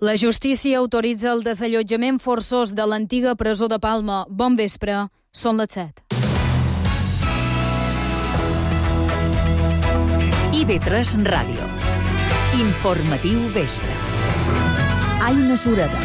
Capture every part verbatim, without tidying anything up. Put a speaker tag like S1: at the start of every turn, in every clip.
S1: La justícia autoritza el desallotjament forçós de l'antiga presó de Palma. Bon vespre, són les set.
S2: I V tres Ràdio. Informatiu vespre. Aina Sureda.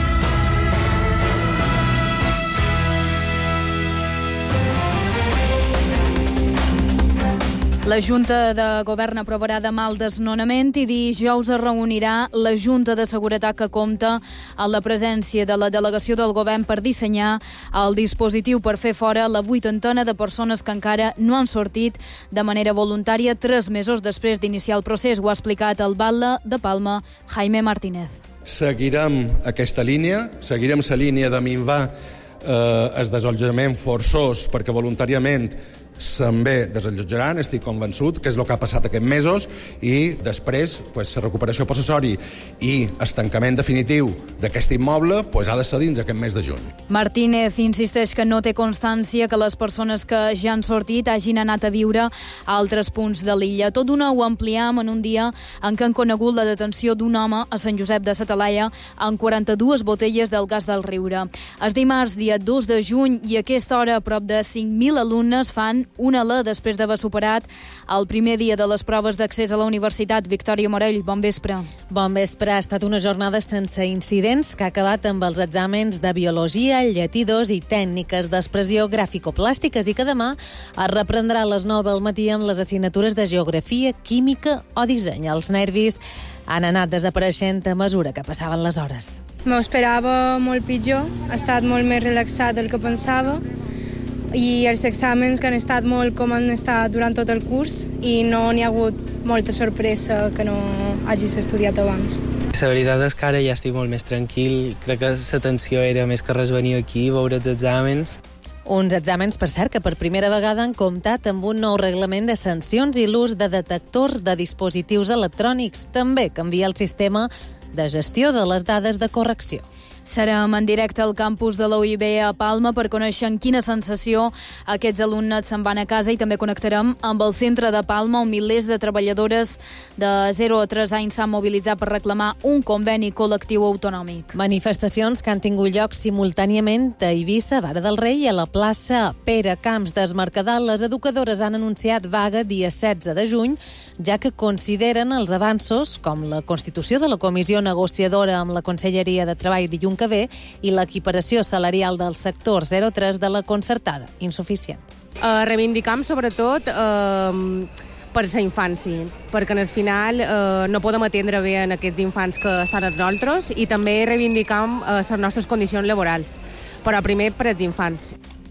S1: La Junta de Govern aprovarà demà el desnonament i dijous es reunirà la Junta de Seguretat que compta amb la presència de la delegació del Govern per dissenyar el dispositiu per fer fora la vuitantena de persones que encara no han sortit de manera voluntària tres mesos després d'iniciar el procés. Ho ha explicat el batlle de Palma, Jaime Martínez.
S3: Seguirem aquesta línia, seguirem la línia de minvar eh, el desallotjament forçós perquè voluntàriament se'n ve desallotjaran, estic convençut, que és el que ha passat aquests mesos, i després pues, la recuperació possessori i el tancament definitiu d'aquest immoble pues, ha de ser dins aquest mes de juny.
S1: Martínez insisteix que no té constància que les persones que ja han sortit hagin anat a viure a altres punts de l'illa. Tot d'una ho ampliam en un dia en què han conegut la detenció d'un home a Sant Josep de sa Talaia amb quaranta-dues botelles del gas del Riure. És dimarts, dia dos de juny, i a aquesta hora prop de cinc mil alumnes fan una alè després d'haver superat el primer dia de les proves d'accés a la universitat. Victòria Morell, bon vespre.
S4: Bon vespre. Ha estat una jornada sense incidents que ha acabat amb els exàmens de biologia, llatí dos i tècniques d'expressió gràfico-plàstiques i que demà es reprendrà a les nou del matí amb les assignatures de geografia, química o disseny. Els nervis han anat desapareixent a mesura que passaven les hores.
S5: M'ho esperava molt pitjor, ha estat molt més relaxat del que pensava, i els exàmens que han estat molt com han estat durant tot el curs i no n'hi ha hagut molta sorpresa que no hagis estudiat abans.
S6: La veritat és que ara ja estic molt més tranquil. Crec que la tensió era més que res venir aquí, veure els exàmens.
S4: Uns exàmens, per cert, que per primera vegada han comptat amb un nou reglament de sancions i l'ús de detectors de dispositius electrònics. També canvia el sistema de gestió de les dades de correcció.
S1: Serem en directe al campus de la U I B a Palma per conèixer en quina sensació aquests alumnes se'n van a casa, i també connectarem amb el centre de Palma on milers de treballadores de zero a tres anys s'han mobilitzat per reclamar un conveni col·lectiu autonòmic.
S4: Manifestacions que han tingut lloc simultàniament a Eivissa, Vara del Rei, i a la plaça Pere Camps d'Es Mercadal. Les educadores han anunciat vaga dia setze de juny, ja que consideren els avanços, com la constitució de la comissió negociadora amb la Conselleria de Treball dilluns que ve i l'equiparació salarial del sector zero tres de la concertada, insuficient.
S7: Uh, reivindicam sobretot uh, per la infància, perquè al final uh, no podem atendre bé en aquests infants que estan als nosaltres, i també reivindicam uh, les nostres condicions laborals, però primer per als infants.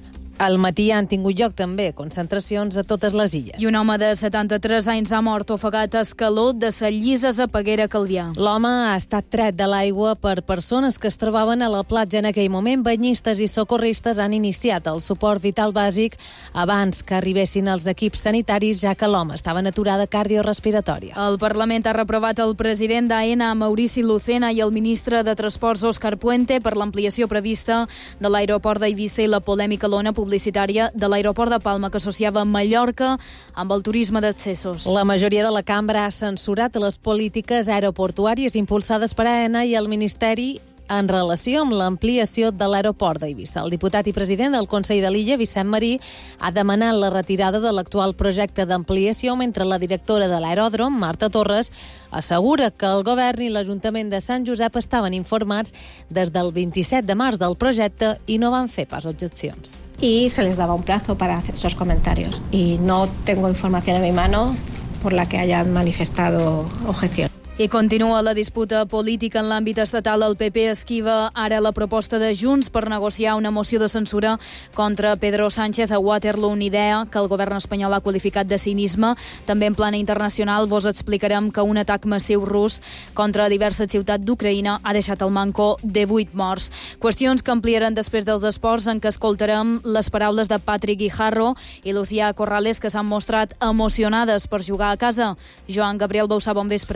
S4: Al matí han tingut lloc també concentracions a totes les illes.
S1: I un home de setanta-tres anys ha mort ofegat a escaló de sa Llises a Peguera, Calvià.
S4: L'home ha estat tret de l'aigua per persones que es trobaven a la platja en aquell moment. Banyistes i socorristes han iniciat el suport vital bàsic abans que arribessin els equips sanitaris, ja que l'home estava en aturada cardiorrespiratòria.
S1: El Parlament ha reprovat el president d'AENA, Maurici Lucena, i el ministre de Transports, Òscar Puente, per l'ampliació prevista de l'aeroport d'Eivissa i la polèmica lona publicitària de l'aeroport de Palma que associava Mallorca amb el turisme d'accessos.
S4: La majoria de la cambra ha censurat les polítiques aeroportuàries impulsades per AENA i el Ministeri en relació amb l'ampliació de l'aeroport d'Eivissa. El diputat i president del Consell de l'Illa, Vicent Marí, ha demanat la retirada de l'actual projecte d'ampliació, mentre la directora de l'aeròdrom, Marta Torres, assegura que el govern i l'Ajuntament de Sant Josep estaven informats des del vint-i-set de març del projecte i no van fer pas objeccions.
S8: Y se les daba un plazo para hacer esos comentarios. Y no tengo información en mi mano por la que hayan manifestado objeción.
S1: I continua la disputa política en l'àmbit estatal. El P P esquiva ara la proposta de Junts per negociar una moció de censura contra Pedro Sánchez a Waterloo, una idea que el govern espanyol ha qualificat de cinisme. També en plana internacional vos explicarem que un atac massiu rus contra diverses ciutats d'Ucraïna ha deixat el manco de vuit morts. Qüestions que ampliaran després dels esports, en què escoltarem les paraules de Patrick Guijarro i Lucía Corrales, que s'han mostrat emocionades per jugar a casa. Joan Gabriel Bausà, bon vespre.
S9: Bon vespre.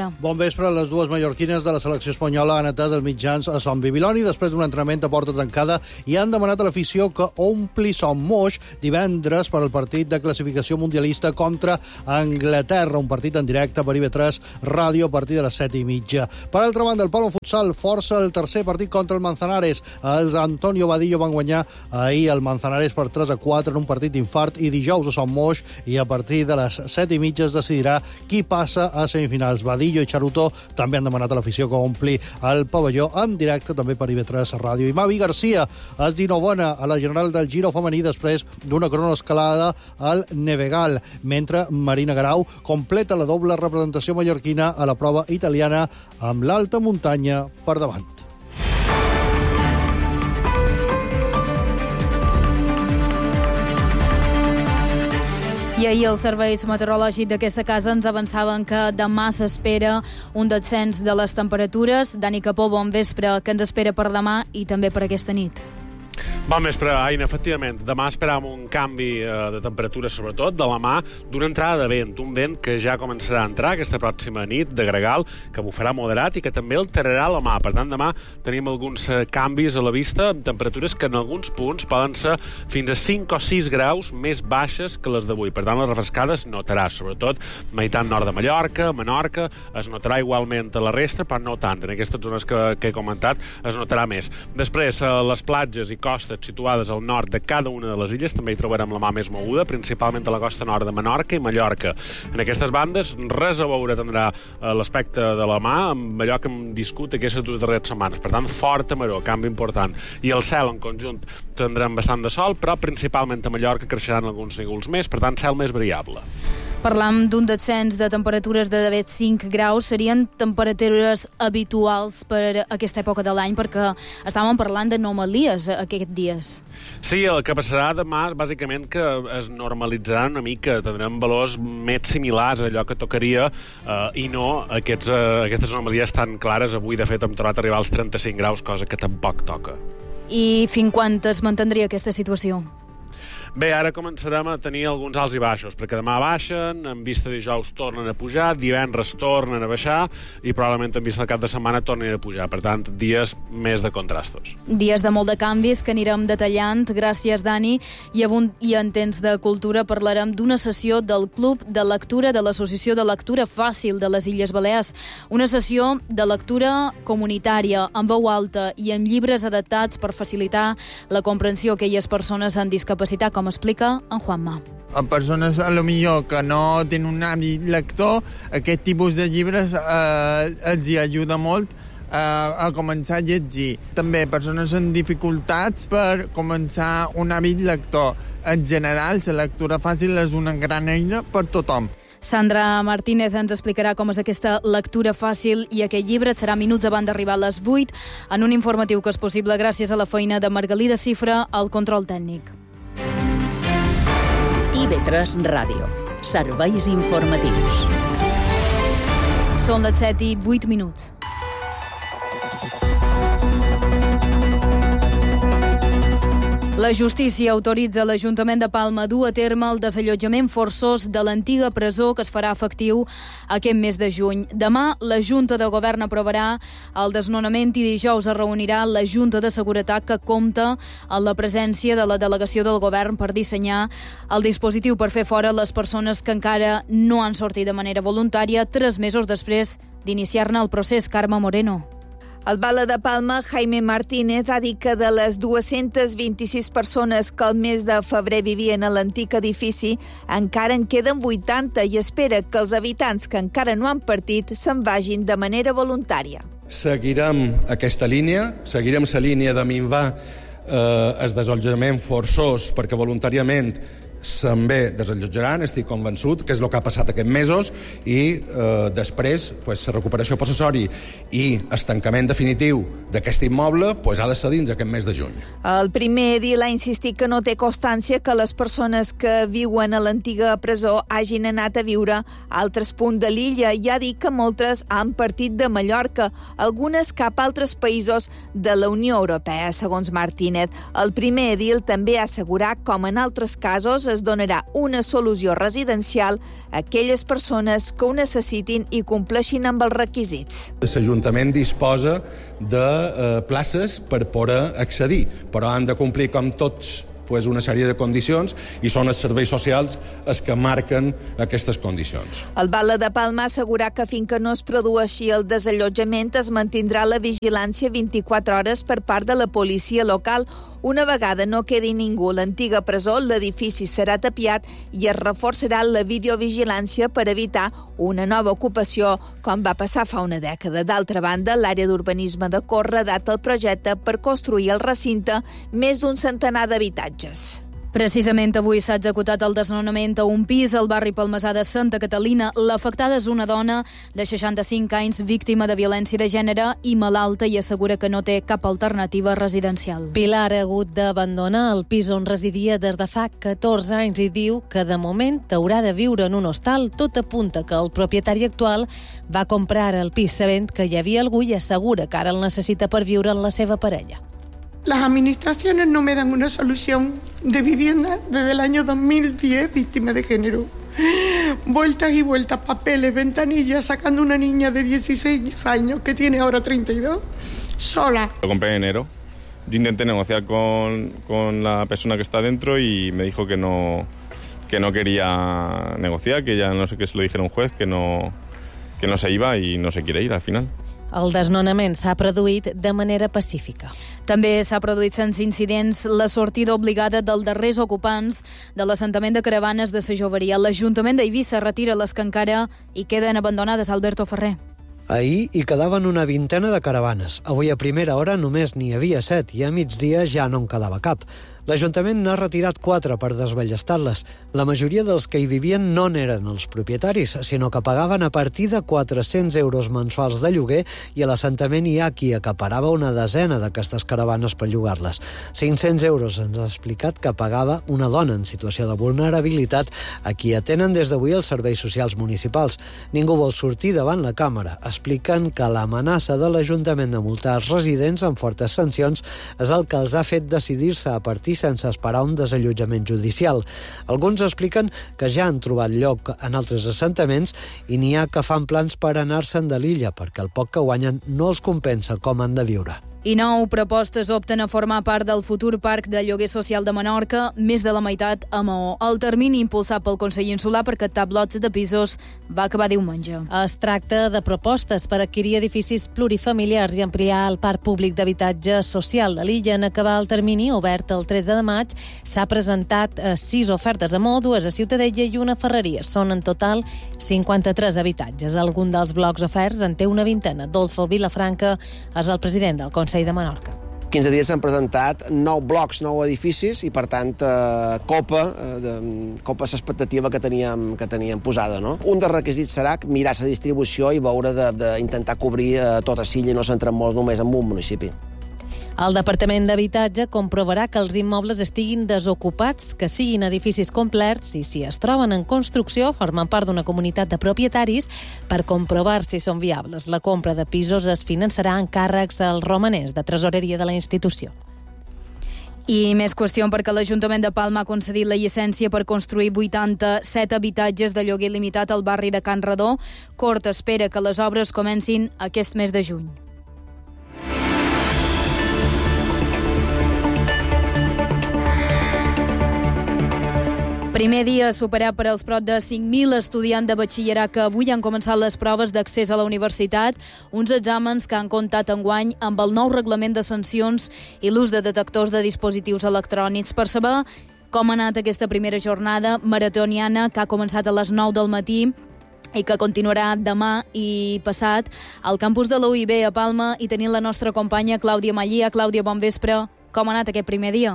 S9: vespre, les dues mallorquines de la selecció espanyola han atès els mitjans a Son Bibiloni després d'un entrenament a porta tancada i han demanat a l'afició que ompli Son Moix divendres per al partit de classificació mundialista contra Anglaterra, un partit en directe per I V tres Ràdio a partir de les set i mitja. Per altra banda, el Palma Futsal força el tercer partit contra el Manzanares. Els Antonio Vadillo van guanyar ahir el Manzanares per tres a quatre en un partit d'infart i dijous a Son Moix, i a partir de les set i mitja es decidirà qui passa a semifinals. Vadillo i Charuto també han demanat a l'afició que ompli el pavelló en directe també per I V tres Ràdio. I Mavi Garcia és dinovena a la general del Giro femení després d'una cronoescalada al Nevegal, mentre Marina Garau completa la doble representació mallorquina a la prova italiana amb l'alta muntanya per davant.
S1: I ahir els serveis meteorològics d'aquesta casa ens avançaven que demà s'espera un descens de les temperatures. Dani Capó, bon vespre. Què ens espera per demà i també per aquesta nit?
S10: Bon vespre, Aina, efectivament. Demà esperàvem un canvi eh, de temperatura, sobretot, de la mà d'una entrada de vent, un vent que ja començarà a entrar aquesta pròxima nit de gregal, que bufarà moderat i que també alterarà la mà. Per tant, demà tenim alguns eh, canvis a la vista, amb temperatures que en alguns punts poden ser fins a cinc o sis graus més baixes que les d'avui. Per tant, la refrescada es notarà, sobretot meitat nord de Mallorca, Menorca, es notarà igualment a la resta, però no tant. En aquestes zones que, que he comentat es notarà més. Després, a les platges i costes situades al nord de cada una de les illes també hi trobarem la mà més moguda, principalment a la costa nord de Menorca i Mallorca. En aquestes bandes res a veure tindrà l'aspecte de la mà amb allò que hem viscut aquestes dues darreres setmanes. Per tant, forta maror, canvi important. I el cel en conjunt tindrem bastant de sol, però principalment a Mallorca creixeran alguns núvols més, per tant, cel més variable.
S1: Parlam d'un descens de temperatures de d'haver cinc graus. Serien temperatures habituals per aquesta època de l'any, perquè estàvem parlant d'anomalies aquests dies.
S10: Sí, el que passarà demà és bàsicament que es normalitzaran una mica, tindrem valors més similars a allò que tocaria eh, i no aquests, eh, aquestes anomalies tan clares. Avui, de fet, hem tornat a arribar als trenta-cinc graus, cosa que tampoc toca.
S1: I fins quan es mantindria aquesta situació?
S10: Bé, ara començarem a tenir alguns alts i baixos, perquè demà baixen, en vista de dijous tornen a pujar, divendres tornen a baixar i probablement en vista del cap de setmana tornen a pujar. Per tant, dies més de contrastos.
S1: Dies de molt de canvis que anirem detallant. Gràcies, Dani. I, avui, i en temps de cultura parlarem d'una sessió del Club de Lectura de l'Associació de Lectura Fàcil de les Illes Balears. Una sessió de lectura comunitària, amb veu alta i amb llibres adaptats per facilitar la comprensió a aquelles persones amb discapacitat, com explica en Juanma.
S11: A persones, a lo millor, que no tenen un hàbit lector, aquest tipus de llibres eh, els hi ajuda molt eh, a començar a llegir. També persones amb dificultats per començar un hàbit lector. En general, la lectura fàcil és una gran eina per tothom.
S1: Sandra Martínez ens explicarà com és aquesta lectura fàcil i aquest llibre. Serà minuts abans d'arribar a les vuit en un informatiu que és possible gràcies a la feina de Margalida Cifra al control tècnic.
S2: I V tres Ràdio. Serveis informatius.
S1: Són les set i vuit minuts. La justícia autoritza l'Ajuntament de Palma a dur a terme el desallotjament forçós de l'antiga presó que es farà efectiu aquest mes de juny. Demà la Junta de Govern aprovarà el desnonament i dijous es reunirà la Junta de Seguretat que compta amb la presència de la delegació del Govern per dissenyar el dispositiu per fer fora les persones que encara no han sortit de manera voluntària tres mesos després d'iniciar-ne el procés. Carme Moreno.
S12: El Bala de Palma, Jaime Martínez, ha dit que de les dues-centes vint-i-sis persones que el mes de febrer vivien a l'antic edifici, encara en queden vuitanta i espera que els habitants que encara no han partit se'n vagin de manera voluntària.
S3: Seguirem aquesta línia, seguirem la línia de minvar eh, el desallotjament forçós perquè voluntàriament se'n ve desallotjaran, estic convençut, que és el que ha passat aquests mesos, i eh, després pues, la recuperació possessori i el tancament definitiu d'aquest immoble pues, ha de ser dins aquest mes de juny.
S12: El primer edil ha insistit que no té constància que les persones que viuen a l'antiga presó hagin anat a viure a altres punts de l'illa i ha dit que moltes han partit de Mallorca, algunes cap a altres països de la Unió Europea, segons Martínez. El primer edil també ha assegurat, com en altres casos, es donarà una solució residencial a aquelles persones que ho necessitin i compleixin amb els requisits.
S3: L'Ajuntament disposa de eh, places per poder accedir, però han de complir com tots pues, una sèrie de condicions i són els serveis socials els que marquen aquestes condicions.
S12: El Batlle de Palma assegura que fins que no es produeixi el desallotjament es mantindrà la vigilància vint-i-quatre hores per part de la policia local. Una vegada no quedi ningú a l'antiga presó, l'edifici serà tapiat i es reforçarà la videovigilància per evitar una nova ocupació, com va passar fa una dècada. D'altra banda, l'àrea d'urbanisme de Corre data el projecte per construir al recinte més d'un centenar d'habitatges.
S1: Precisament avui s'ha executat el desnonament a un pis al barri palmesà de Santa Catalina. L'afectada és una dona de seixanta-cinc anys, víctima de violència de gènere i malalta, i assegura que no té cap alternativa residencial.
S4: Pilar ha hagut d'abandonar el pis on residia des de fa catorze anys i diu que de moment haurà de viure en un hostal. Tot apunta que el propietari actual va comprar el pis sabent que hi havia algú i assegura que ara el necessita per viure amb la seva parella.
S13: Las administraciones no me dan una solución de vivienda desde el año dos mil diez, víctima de género. Vueltas y vueltas, papeles, ventanillas, sacando una niña de dieciséis años que tiene ahora treinta y dos, sola.
S14: Lo compré en enero. Yo intenté negociar con, con la persona que está dentro y me dijo que no, que no quería negociar, que ya no sé qué se lo dijera un juez, que no, que no se iba y no se quiere ir al final.
S4: El desnonament s'ha produït de manera pacífica.
S1: També s'ha produït sense incidents la sortida obligada dels darrers ocupants de l'assentament de caravanes de la Joveria. L'Ajuntament d'Eivissa retira les que encara hi queden abandonades. Alberto Ferrer.
S15: Ahir hi quedaven una vintena de caravanes. Avui a primera hora només n'hi havia set i a migdia ja no en quedava cap. L'Ajuntament n'ha retirat quatre per desballestar-les. La majoria dels que hi vivien no n'eren els propietaris, sinó que pagaven a partir de quatre-cents euros mensuals de lloguer i a l'assentament hi ha qui acaparava una desena d'aquestes caravanes per llogar-les. cinc-cents euros ens ha explicat que pagava una dona en situació de vulnerabilitat a qui atenen des d'avui els serveis socials municipals. Ningú vol sortir davant la càmera. Expliquen que l'amenaça de l'Ajuntament de multar els residents amb fortes sancions és el que els ha fet decidir-se a partir sense esperar un desallotjament judicial. Alguns expliquen que ja han trobat lloc en altres assentaments i n'hi ha que fan plans per anar-se'n de l'illa perquè el poc que guanyen no els compensa com han de viure.
S1: I nou propostes opten a formar part del futur parc de lloguer social de Menorca, més de la meitat a Maó. El termini impulsat pel Consell Insular per captar blocs de pisos va acabar diumenge.
S4: Es tracta de propostes per adquirir edificis plurifamiliars i ampliar el parc públic d'habitatge social de l'illa. En acabar el termini, obert el tres de maig, s'ha presentat sis ofertes a Maó, dues a Ciutadella i una a Ferreries. Són en total cinquanta-tres habitatges. Algun dels blocs oferts en té una vintena. Dolfo Vilafranca és el president del Consell de Menorca.
S16: quinze dies s'han presentat nou blocs, nou edificis i, per tant, eh, copa, eh, copa l'expectativa que teníem, que teníem posada. No? Un dels requisits serà mirar la distribució i veure d'intentar cobrir eh, tota Silla i no centrar molt només en un municipi.
S4: El Departament d'Habitatge comprovarà que els immobles estiguin desocupats, que siguin edificis complets i, si es troben en construcció, formen part d'una comunitat de propietaris per comprovar si són viables. La compra de pisos es finançarà en càrrecs als romanents de tresoreria de la institució.
S1: I més qüestió perquè l'Ajuntament de Palma ha concedit la llicència per construir vuitanta-set habitatges de lloguer limitat al barri de Can Redó. Cort espera que les obres comencin aquest mes de juny. Primer dia superat per als prop de cinc mil estudiants de batxillerat que avui han començat les proves d'accés a la universitat, uns exàmens que han comptat enguany amb el nou reglament de sancions i l'ús de detectors de dispositius electrònics. Per saber com ha anat aquesta primera jornada maratoniana que ha començat a les nou del matí i que continuarà demà i passat al campus de la U I B a Palma, i tenint la nostra companya Clàudia Mallia. Clàudia, bon vespre. Com ha anat aquest primer dia?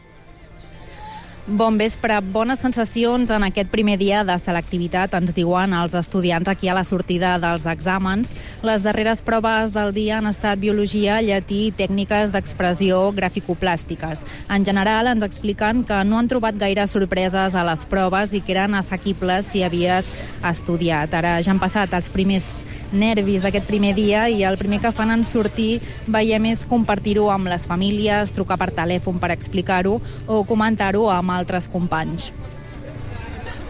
S17: Bon vespre. Bones sensacions en aquest primer dia de selectivitat, ens diuen els estudiants aquí a la sortida dels exàmens. Les darreres proves del dia han estat biologia, llatí i tècniques d'expressió graficoplàstiques. En general, ens expliquen que no han trobat gaire sorpreses a les proves i que eren assequibles si havies estudiat. Ara ja han passat els primers nervis d'aquest primer dia i el primer que fan en sortir veiem és compartir-ho amb les famílies, trucar per telèfon per explicar-ho o comentar-ho amb altres companys.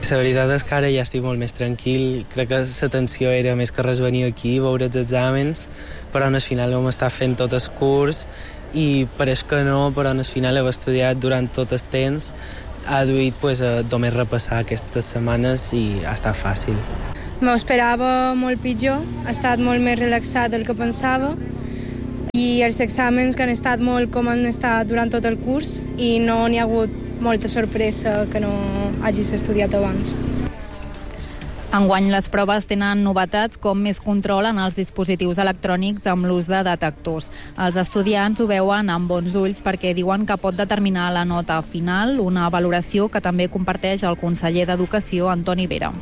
S6: La veritat és que ara ja estic molt més tranquil. Crec que la tensió era més que res venir aquí, veure els exàmens, però al final hem estat fent tot el curs i pareix que no, però al final he estudiat durant tot el temps. Ha duit pues, a només repassar aquestes setmanes i ha estat fàcil.
S5: M'ho esperava molt pitjor, ha estat molt més relaxat del que pensava i els exàmens que han estat molt com han estat durant tot el curs i no n'hi ha hagut molta sorpresa que no hagis estudiat abans.
S17: Enguany les proves tenen novetats com més control en els dispositius electrònics amb l'ús de detectors. Els estudiants ho veuen amb bons ulls perquè diuen que pot determinar la nota final, una valoració que també comparteix el conseller d'Educació, Antoni Vera.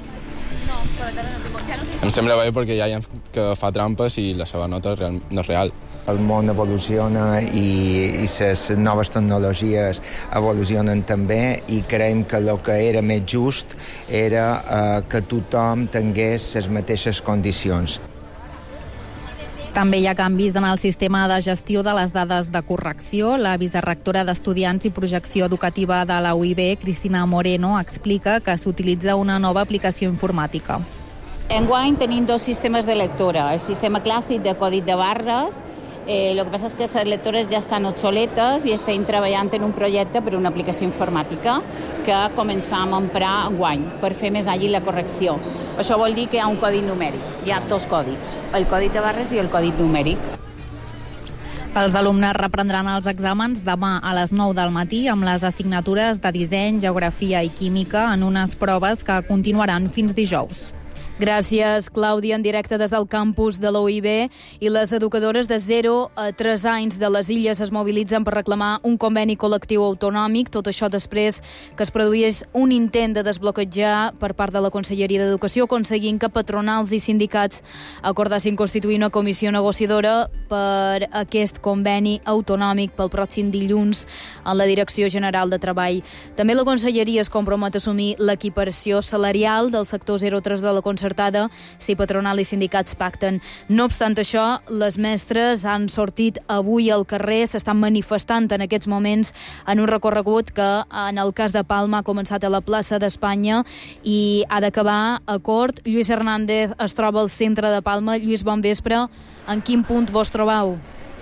S18: Em sembla bé perquè hi ha gent que fa trampes i la seva nota no és real.
S19: El món evoluciona i, i les noves tecnologies evolucionen també i creiem que el que era més just era eh, que tothom tingués les mateixes condicions.
S17: També hi ha canvis en el sistema de gestió de les dades de correcció. La vicerectora d'Estudiants i Projecció Educativa de la U I B, Cristina Moreno, explica que s'utilitza una nova aplicació informàtica.
S20: Enguany tenim dos sistemes de lectura. El sistema clàssic de codi de barres. Eh, el que passa és que les lectores ja estan obsoletes i estem treballant en un projecte per una aplicació informàtica que començam a emprar enguany per fer més àgil la correcció. Això vol dir que hi ha un codi numèric. Hi ha dos còdics, el codi de barres i el codi numèric.
S17: Els alumnes reprendran els exàmens demà a les nou del matí amb les assignatures de disseny, geografia i química en unes proves que continuaran fins dijous.
S1: Gràcies, Clàudia, en directe des del campus de l'O I B. I les educadores de zero a tres anys de les Illes es mobilitzen per reclamar un conveni col·lectiu autonòmic. Tot això després que es produís un intent de desbloquejar per part de la Conselleria d'Educació, aconseguint que patronals i sindicats acordassin constituir una comissió negociadora per aquest conveni autonòmic pel pròxim dilluns en la Direcció General de Treball. També la Conselleria es compromet a assumir l'equiparació salarial del sector zero tres de la Conselleria si patronal i sindicats pacten. No obstant això, les mestres han sortit avui al carrer, s'estan manifestant en aquests moments en un recorregut que en el cas de Palma ha començat a la plaça d'Espanya i ha d'acabar a Cort. Lluís Hernández es troba al centre de Palma. Lluís, bon vespre. En quin punt vos trobeu?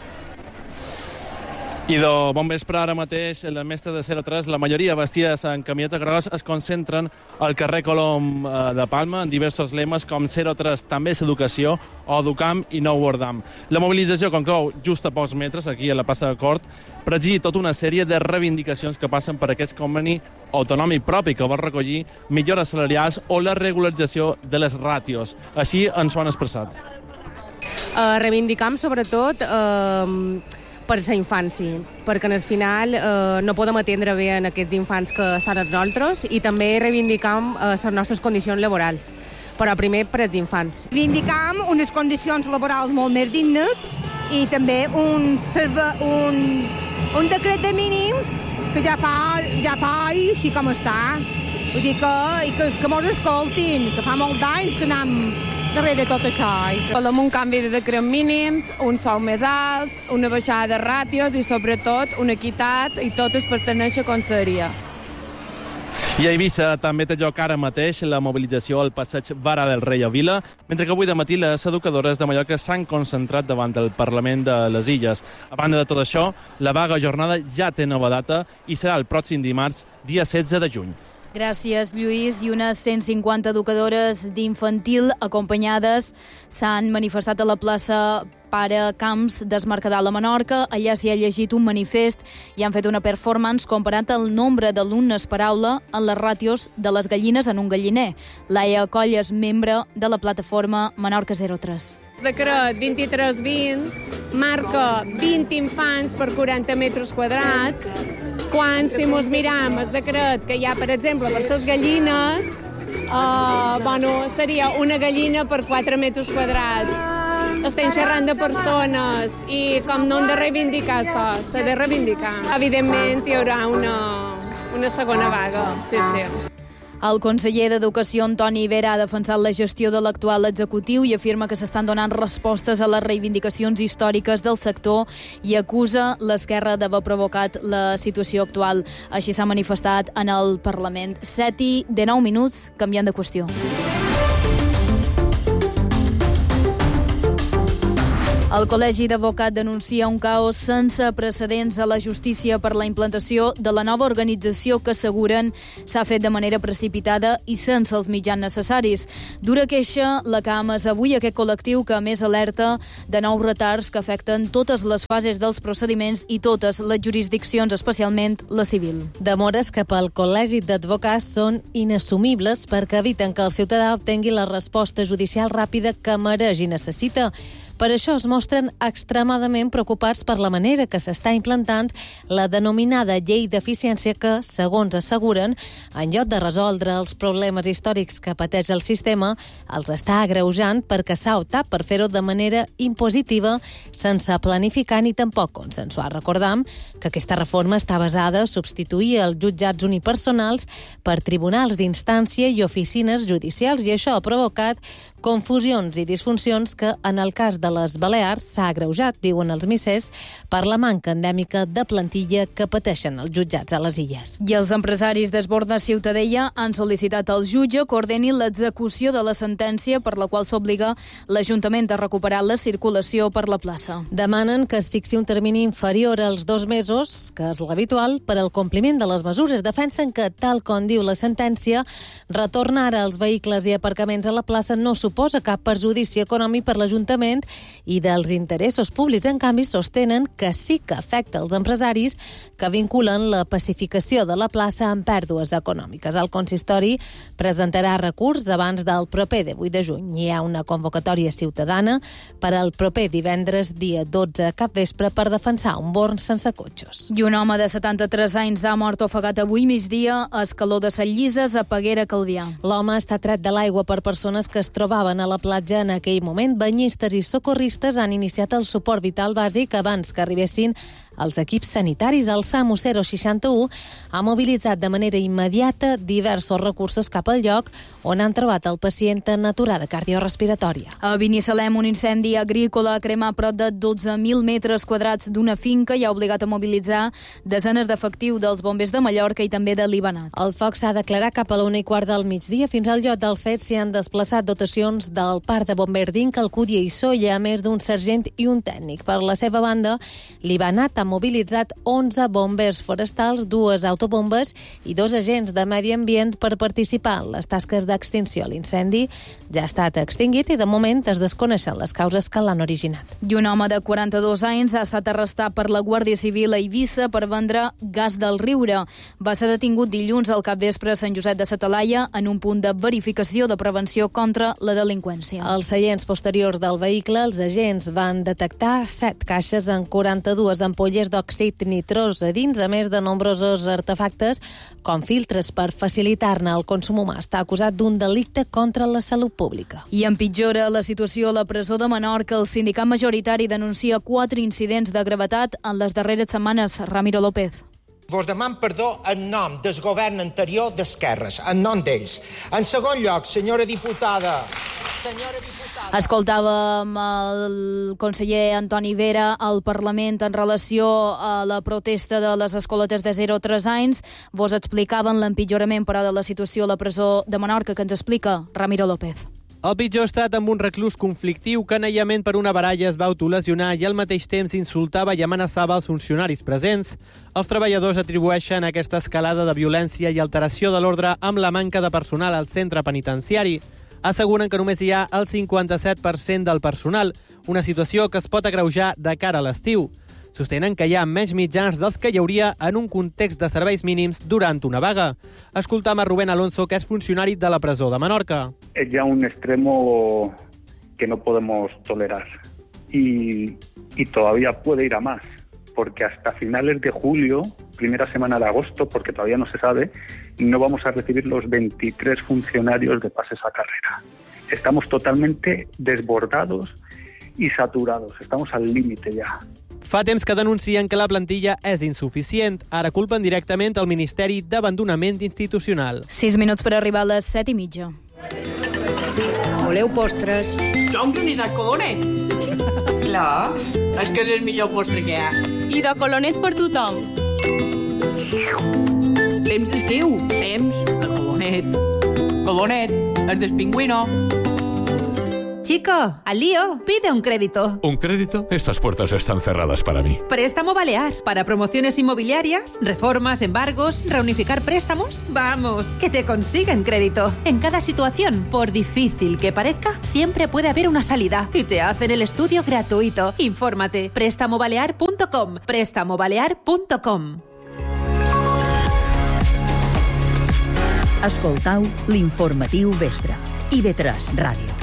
S21: I de bon vespre, ara mateix, les mestres de zero tres, la majoria vestides en camieta gros, es concentren al carrer Colom de Palma en diversos lemes com zero tres també és educació o Educam i no guardam. La mobilització conclou just a pocs metres, aquí a la plaça de Cort, per exigir tota una sèrie de reivindicacions que passen per aquest conveni autonòmic propi que vol recollir millores salarials o la regularització de les ràtios. Així ens ho han expressat.
S7: Uh, reivindicam sobretot uh, per la infància, perquè al final eh, no podem atendre bé en aquests infants que estan amb nosaltres i també reivindicam eh, les nostres condicions laborals, però primer per als infants.
S22: Reivindicam unes condicions laborals molt més dignes i també un, un, un decret de mínims que ja fa, ja fa així com està. Vull dir que, que, que mos escoltin, que fa molt d'anys que anem darrere tot això.
S23: Volem un canvi de decret mínims, un sou més alt, una baixada de ràtios i, sobretot, una equitat i tot es per tenir com seria.
S21: I a Eivissa també té lloc ara mateix la mobilització al passeig Vara del Rei a Vila, mentre que avui de matí les educadores de Mallorca s'han concentrat davant del Parlament de les Illes. A banda de tot això, la vaga jornada ja té nova data i serà el pròxim dimarts, dia setze de juny.
S1: Gràcies, Lluís. I unes cent cinquanta educadores d'infantil acompanyades s'han manifestat a la plaça Pare Camps d'Esmercadal a Menorca. Allà s'hi ha llegit un manifest i han fet una performance comparant el nombre d'alumnes per aula en les ràtios de les gallines en un galliner. Laia Coll és membre de la plataforma Menorca zero tres.
S23: El decret vint-i-tres vint marca vint infants per quaranta metres quadrats, quan si mos miram el decret que hi ha, per exemple, per les gallines, uh, bueno, seria una gallina per quatre metres quadrats. Estem xerrant de persones i com no hem de reivindicar això, s'ha de reivindicar. Evidentment hi haurà una, una segona vaga, sí, sí.
S1: El conseller d'Educació, Antoni Vera, ha defensat la gestió de l'actual executiu i afirma que s'estan donant respostes a les reivindicacions històriques del sector i acusa l'esquerra d'haver provocat la situació actual. Així s'ha manifestat en el Parlament. set i dinou minuts, canviant de qüestió. El Col·legi d'Advocats denuncia un caos sense precedents a la justícia per la implantació de la nova organització que asseguren s'ha fet de manera precipitada i sense els mitjans necessaris. Dura queixa la que ha emès avui aquest col·lectiu que a més alerta de nous retards que afecten totes les fases dels procediments i totes les jurisdiccions, especialment la civil.
S4: Demores cap al Col·legi d'Advocats són inassumibles perquè eviten que el ciutadà obtingui la resposta judicial ràpida que mereix i necessita. Per això es mostren extremadament preocupats per la manera que s'està implantant la denominada llei d'eficiència que, segons asseguren, en lloc de resoldre els problemes històrics que pateix el sistema, els està agreujant perquè s'ha optat per fer-ho de manera impositiva, sense planificar ni tampoc consensuar. Recordam que aquesta reforma està basada a substituir els jutjats unipersonals per tribunals d'instància i oficines judicials, i això ha provocat confusions i disfuncions que, en el cas de les Balears, s'ha agreujat, diuen els missers, per la manca endèmica de plantilla que pateixen els jutjats a les illes.
S1: I els empresaris d'Esborna Ciutadella han sol·licitat al jutge que ordeni l'execució de la sentència per la qual s'obliga l'Ajuntament a recuperar la circulació per la plaça.
S4: Demanen que es fixi un termini inferior als dos mesos, que és l'habitual, per al compliment de les mesures. Defensen que, tal com diu la sentència, retornar als vehicles i aparcaments a la plaça no suposa cap perjudici econòmic per l'Ajuntament i dels interessos públics. En canvi, sostenen que sí que afecta els empresaris que vinculen la pacificació de la plaça amb pèrdues econòmiques. El consistori presentarà recurs abans del proper divuit de juny. Hi ha una convocatòria ciutadana per al proper divendres, dia dotze a capvespre, per defensar un born sense cotxes.
S1: I un home de setanta-tres anys ha mort ofegat avui migdia a Escaló de Sant Llises, a Peguera, Calvià.
S4: L'home està tret de l'aigua per persones que es trobaven a la platja en aquell moment. Banyistes i socorristes han iniciat el suport vital bàsic abans que arribessin els equips sanitaris. El SAMU zero seixanta u ha mobilitzat de manera immediata diversos recursos cap al lloc on han trobat el pacient en aturada cardiorrespiratòria.
S1: A Binissalem, un incendi agrícola ha cremat prop de dotze mil metres quadrats d'una finca i ha obligat a mobilitzar desenes d'efectius dels bombers de Mallorca i també de Libanat.
S4: El foc s'ha declarat cap a l'una i quart del migdia. Fins al lloc del fet s'hi han desplaçat dotacions del Parc de Bombers d'Inca, Alcúdia i Sóller, a més d'un sergent i un tècnic. Per la seva banda, Libanat ha mobilitzat onze bombers forestals, dues autobombes i dos agents de medi ambient per participar en les tasques d'extinció. L'incendi ja ha estat extingit i de moment es desconeixen les causes que l'han originat.
S1: I un home de quaranta-dos anys ha estat arrestat per la Guàrdia Civil a Eivissa per vendre gas del Riure. Va ser detingut dilluns al capvespre a Sant Josep de sa Talaia en un punt de verificació de prevenció contra la delinqüència.
S4: Als seients posteriors del vehicle, els agents van detectar set caixes amb quaranta-dues ampolles d'òxid nitrós a dins, a més de nombrosos artefactes com filtres per facilitar-ne el consum humà. Està acusat d'un delicte contra la salut pública.
S1: I empitjora la situació a la presó de Menorca. El sindicat majoritari denuncia quatre incidents de gravetat en les darreres setmanes. Ramiro López.
S8: Vos deman perdó en nom del govern anterior d'esquerres, en nom d'ells. En segon lloc, senyora diputada... Senyora diputada...
S1: Escoltàvem el conseller Antoni Vera al Parlament en relació a la protesta de les escoletes de zero a tres anys. Vos explicaven l'empitjorament, però, de la situació a la presó de Menorca, que ens explica Ramiro López.
S9: El pitjor ha estat amb un reclús conflictiu que, en aïllament per una baralla, es va autolesionar i al mateix temps insultava i amenaçava els funcionaris presents. Els treballadors atribueixen aquesta escalada de violència i alteració de l'ordre amb la manca de personal al centre penitenciari. Asseguren que només hi ha el cinquanta-set per cent del personal, una situació que es pot agreujar de cara a l'estiu. Sostenen que hi ha menys mitjans dels que hi hauria en un context de serveis mínims durant una vaga. Escoltam a Rubén Alonso, que es funcionari de la presó de Menorca.
S10: Es ya un extremo que no podemos tolerar y, y todavía puede ir a más, porque hasta finales de julio, primera semana de agosto, porque todavía no se sabe, no vamos a recibir los veintitrés funcionarios de pases a carrera. Estamos totalmente desbordados y saturados. Estamos al límite ya.
S9: Fa temps que denuncien que la plantilla és insuficient. Ara culpen directament el Ministeri d'Abandonament Institucional.
S1: Sis minuts per arribar a les set i mitja.
S2: Voleu postres?
S3: Jo un granissat colonet. Clar, és que és el millor postre que hi ha.
S11: I de colonet per tothom.
S3: Temps d'estiu, temps de colonet. Colonet, el del pingüino.
S24: Chico, al lío, pide un crédito.
S25: ¿Un crédito? Estas puertas están cerradas para mí.
S24: Préstamo Balear. Para promociones inmobiliarias, reformas, embargos, reunificar préstamos. Vamos, que te consiguen crédito. En cada situación, por difícil que parezca, siempre puede haber una salida. Y te hacen el estudio gratuito. Infórmate. préstamo balear punto com. préstamo balear punto com.
S26: Escoltau l'informatiu vespre. I ve tres Ràdio.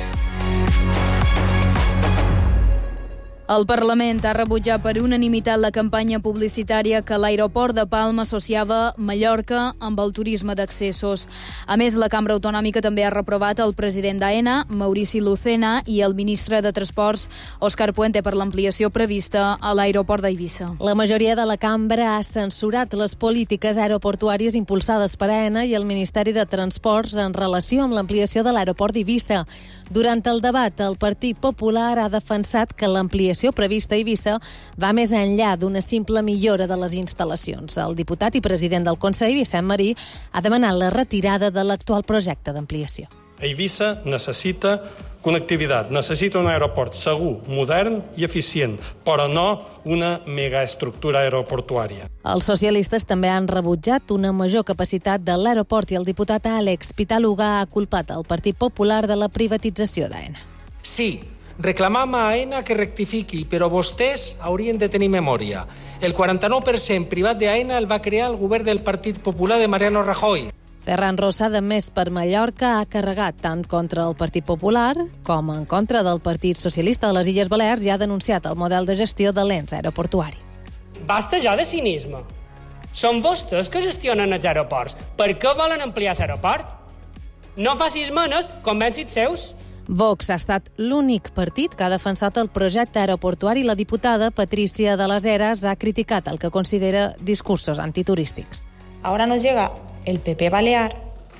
S1: El Parlament ha rebutjat per unanimitat la campanya publicitària que l'aeroport de Palma associava Mallorca amb el turisme d'accessos. A més, la Cambra Autonòmica també ha reprovat el president d'AENA, Maurici Lucena, i el ministre de Transports, Òscar Puente, per l'ampliació prevista a l'aeroport d'Eivissa.
S4: La majoria de la cambra ha censurat les polítiques aeroportuàries impulsades per AENA i el Ministeri de Transports en relació amb l'ampliació de l'aeroport d'Eivissa. Durant el debat, el Partit Popular ha defensat que l'ampliació prevista a Eivissa va més enllà d'una simple millora de les instal·lacions. El diputat i president del Consell, Vicent Marí, ha demanat la retirada de l'actual projecte d'ampliació.
S27: Eivissa necessita connectivitat, necessita un aeroport segur, modern i eficient, però no una megaestructura aeroportuària.
S4: Els socialistes també han rebutjat una major capacitat de l'aeroport i el diputat Àlex Pitaluga ha culpat el Partit Popular de la privatització d'AENA.
S28: Sí, reclamam a AENA que rectifiqui, però vostès haurien de tenir memòria. El quaranta-nou per cent privat d'AENA el va crear el govern del Partit Popular de Mariano Rajoy.
S4: Ferran Rosada, més per Mallorca, ha carregat tant contra el Partit Popular com en contra del Partit Socialista de les Illes Balears i ha denunciat el model de gestió de l'ens aeroportuari.
S29: Basta ja de cinisme. Són vostès que gestionen els aeroports. Per què volen ampliar l'aeroport? No facis menes, convencits seus.
S4: Vox ha estat l'únic partit que ha defensat el projecte aeroportuari i la diputada Patricia de les Heras ha criticat el que considera discursos antiturístics.
S30: Ahora nos llega el P P Balear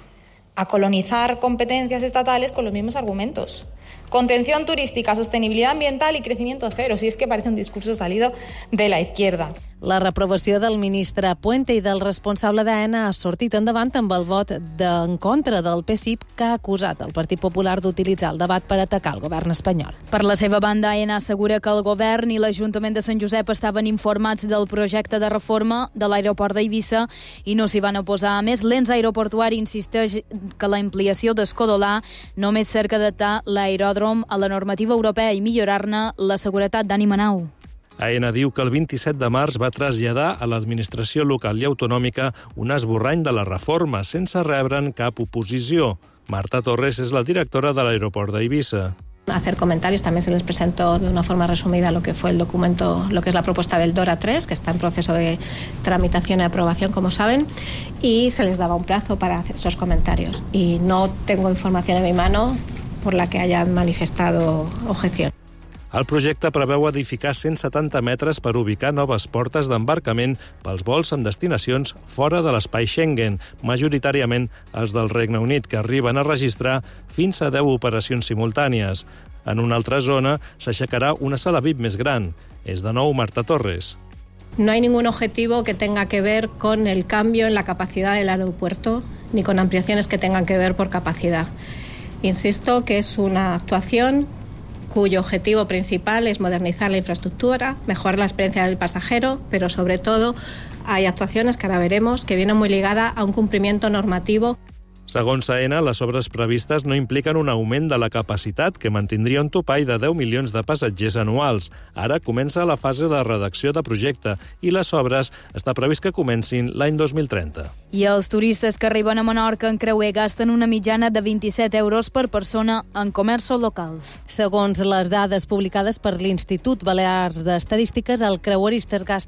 S30: a colonizar competencias estatales con los mismos argumentos. Contención turística, sostenibilidad ambiental y crecimiento cero. Si es que parece un discurso salido de la izquierda.
S4: La reprovació del ministre Puente i del responsable d'AENA ha sortit endavant amb el vot en contra del P S I P que ha acusat el Partit Popular d'utilitzar el debat per atacar el govern espanyol.
S1: Per la seva banda, AENA assegura que el govern i l'Ajuntament de Sant Josep estaven informats del projecte de reforma de l'aeroport d'Eivissa i no s'hi van oposar. A més, l'ens aeroportuari insisteix que l'ampliació d'Escodolà només cerca d'adaptar l'aeròdrom a la normativa europea i millorar-ne la seguretat. Dani Manau.
S31: AENA diu que el vint-i-set de març va traslladar a l'administració local i autonòmica un esborrany de la reforma sense rebre'n cap oposició. Marta Torres és la directora de l'aeroport d'Eivissa.
S30: Hacer comentarios, también se les presentó de una forma resumida lo que fue el documento, lo que es la propuesta del DORA tres, que está en proceso de tramitación y aprobación, como saben, y se les daba un plazo para hacer esos comentarios. Y no tengo información en mi mano por la que hayan manifestado objeción.
S31: El projecte preveu edificar cent setanta metres per ubicar noves portes d'embarcament pels vols amb destinacions fora de l'espai Schengen, majoritàriament els del Regne Unit, que arriben a registrar fins a deu operacions simultànies. En una altra zona s'aixecarà una sala V I P més gran. És de nou Marta Torres.
S30: No hay ningún objetivo que tenga que ver con el cambio en la capacidad del aeropuerto, ni con ampliaciones que tengan que ver por capacidad. Insisto que es una actuación cuyo objetivo principal es modernizar la infraestructura, mejorar la experiencia del pasajero, pero sobre todo hay actuaciones que ahora veremos que vienen muy ligadas a un cumplimiento normativo.
S31: Segons AENA, les obres previstes no impliquen un augment de la capacitat que mantindria un topall de deu milions de passatgers anuals. Ara comença la fase de redacció de projecte i les obres està previst que comencin l'any dos mil trenta.
S1: I els turistes que arriben a Menorca en creuer gasten una mitjana de vint-i-set euros per persona en comerços locals.
S4: Segons les dades publicades per l'Institut Balears d'Estadístiques, els creueristes gasten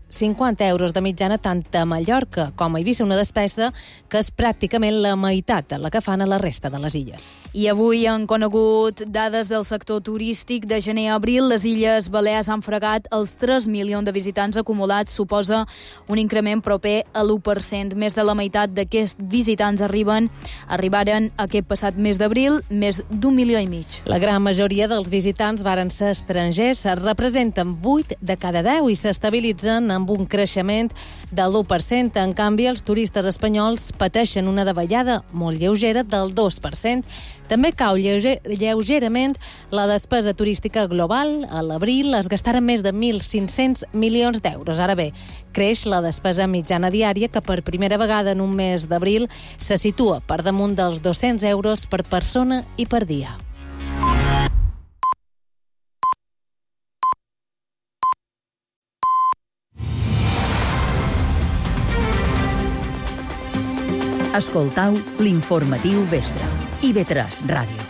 S4: cinquanta euros de mitjana tant a Mallorca com a Eivissa, una despesa que és pràcticament la meitat de la que fan a la resta de les illes.
S1: I avui han conegut dades del sector turístic. De gener a abril, les Illes Balears han fregat els tres milions de visitants acumulats, suposa un increment proper a l'u per cent. Més de la meitat d'aquests visitants arriben, arribaren aquest passat mes d'abril, més d'un milió i mig.
S4: La gran majoria dels visitants varen ser estrangers, es representen vuit de cada deu i s'estabilitzen amb un creixement de l'u per cent. En canvi, els turistes espanyols pateixen una davallada molt lleugera del dos per cent. També cau lleuger, lleugerament la despesa turística global. A l'abril es gastaren més de mil cinc-cents milions d'euros. Ara bé, creix la despesa mitjana diària, que per primera vegada en un mes d'abril se situa per damunt dels dos-cents euros per persona i per dia.
S26: Escoltau l'informatiu vespre. I ve tres Ràdio.